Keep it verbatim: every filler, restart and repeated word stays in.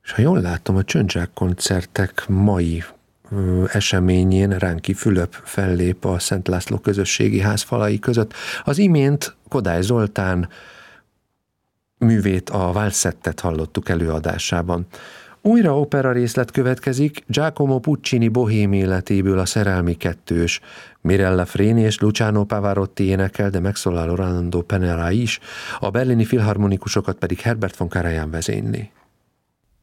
És ha jól látom, a Csöndzsák koncertek mai ö, eseményén Ránki Fülöp fellép a Szent László közösségi ház falai között. Az imént Kodály Zoltán művét, a Valsettet hallottuk előadásában. Újra opera részlet következik, Giacomo Puccini bohém életéből a Szerelmi kettős. Mirella Freni és Luciano Pavarotti énekel, de megszólal Orlando Penera is, a berlini filharmonikusokat pedig Herbert von Karajan vezényli.